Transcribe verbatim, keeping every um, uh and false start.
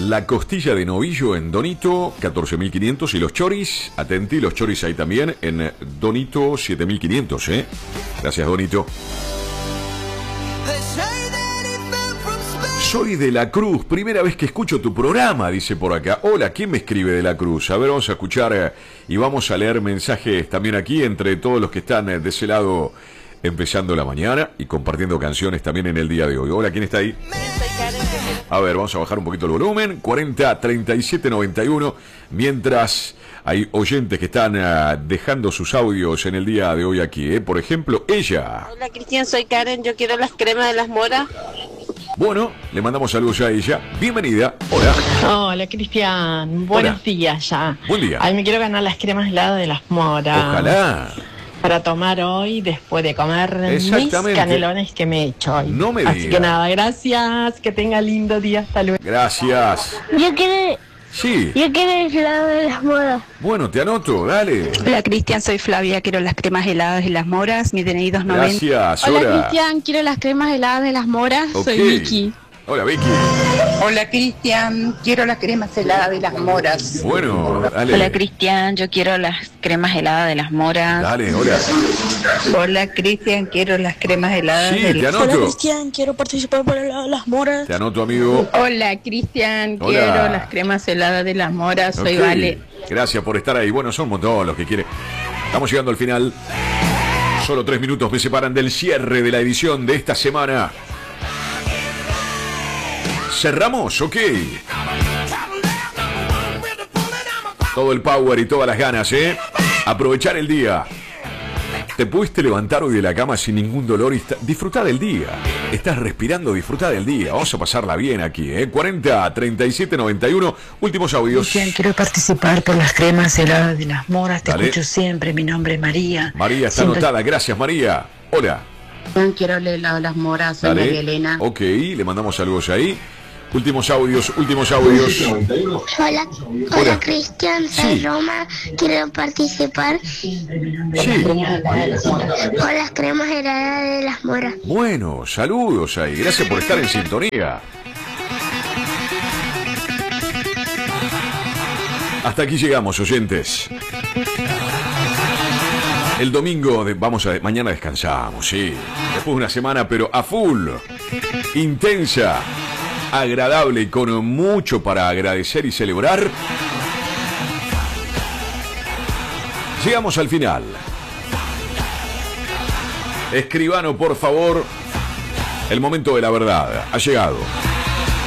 La costilla de novillo en Donito, catorce mil quinientos. Y los choris, atenti, los choris ahí también en Donito, siete mil quinientos, ¿eh? Gracias, Donito. Soy de la Cruz, primera vez que escucho tu programa, dice por acá. Hola, ¿quién me escribe de la Cruz? A ver, vamos a escuchar eh, y vamos a leer mensajes también aquí entre todos los que están eh, de ese lado empezando la mañana y compartiendo canciones también en el día de hoy. Hola, ¿quién está ahí? A ver, vamos a bajar un poquito el volumen. cuarenta, treinta y siete, noventa y uno. Mientras hay oyentes que están uh, dejando sus audios en el día de hoy aquí, ¿eh? Por ejemplo, ella. Hola, Cristian, soy Karen. Yo quiero las cremas de las moras. Bueno, le mandamos saludos ya a ella. Bienvenida. Hola. Hola, Cristian. Buenos Hola. días ya. Buen día. Ay, me quiero ganar las cremas heladas de las moras. Ojalá. Para tomar hoy después de comer mis canelones que me he hecho hoy. No me Así diga. que nada, gracias. Que tenga lindo día. Hasta luego. Gracias. Yo quiero, Sí. yo quiero el helado de las moras. Bueno, te anoto, dale. Hola, Cristian, soy Flavia, quiero las cremas heladas de las moras, mi D N I dos noventa. Gracias. Hola, Hola. Cristian, quiero las cremas heladas de las moras. Ok. Soy Vicky. Hola, Vicky. Hola, Cristian, quiero las cremas heladas de las moras. Bueno, dale. Hola, Cristian, yo quiero las cremas heladas de las moras. Dale, hola. Hola, Cristian, quiero las cremas heladas Sí, de te las Hola, anoto. Cristian, quiero participar para el helado de las moras. Te anoto, amigo. Hola, Cristian, Hola. quiero las cremas heladas de las moras. Soy Ok. Vale. Gracias por estar ahí. Bueno, son un montón los que quieren. Estamos llegando al final. Solo tres minutos me separan del cierre de la edición de esta semana. ¿Cerramos? Ok. Todo el power y todas las ganas, ¿eh? Aprovechar el día. Te pudiste levantar hoy de la cama sin ningún dolor y disfrutar del día. Estás respirando, disfrutar del día. Vamos a pasarla bien aquí, ¿eh? cuarenta, treinta y siete, noventa y uno. Últimos audios. Cristian, quiero participar por las cremas heladas de las moras. Te Dale. escucho siempre. Mi nombre es María. María está Siempre- anotada. Gracias, María. Hola. Quiero el helado de las moras. Soy Dale. María Elena. Ok, le mandamos saludos ahí. Últimos audios, últimos audios. Hola, Hola. hola, Cristian, soy Sí. Roma, quiero participar Sí. por las cremas heladas de las moras. Bueno, saludos ahí. Gracias por estar en sintonía. Hasta aquí llegamos, oyentes. El domingo, de- vamos a, mañana descansamos, sí. Después de una semana, pero a full. Intensa, agradable y con mucho para agradecer y celebrar. Llegamos al final. Escribano, por favor. El momento de la verdad ha llegado.